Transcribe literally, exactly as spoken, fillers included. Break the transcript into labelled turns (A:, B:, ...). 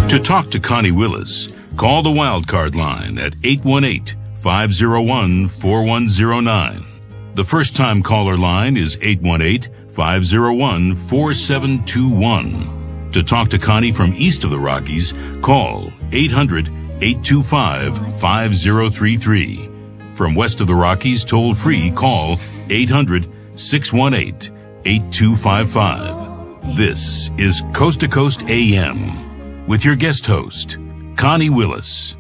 A: To talk to Connie Willis, call the Wildcard line at eight one eight, five oh one, four one oh nine. The first-time caller line is eight one eight, five oh one, four seven two one. To talk to Connie from east of the Rockies, call eight hundred, eight two five, five oh three three. From west of the Rockies, toll-free, call eight hundred, six one eight, eight two five five. This is Coast to Coast A M with your guest host, Connie Willis.